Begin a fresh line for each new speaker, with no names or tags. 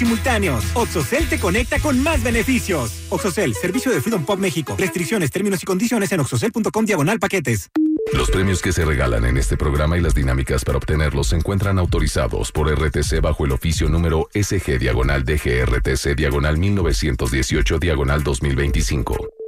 simultáneos. OXXOCEL te conecta con más beneficios. OXXOCEL, servicio de Freedom Pop México. Restricciones, términos y condiciones en oxxocel.com/paquetes.
Los premios que se regalan en este programa y las dinámicas para obtenerlos se encuentran autorizados por RTC bajo el oficio número SG-DGRTC-1918-2025.